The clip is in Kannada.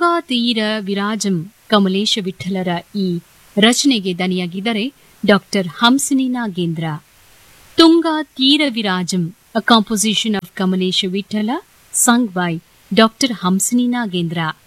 ತುಂಗಾ ತೀರ ವಿರಾಜಂ ಕಮಲೇಶ ವಿಠಲರ ಈ ರಚನೆಗೆ ದನಿಯಾಗಿದ್ದಾರೆ ಡಾಕ್ಟರ್ ಹಂಸಿನಿ ನಾಗೇಂದ್ರ. ತುಂಗಾ ತೀರ ವಿರಾಜಂ, a composition of Kamalesha Vittala, sung by Dr. Hamsini Nagendra.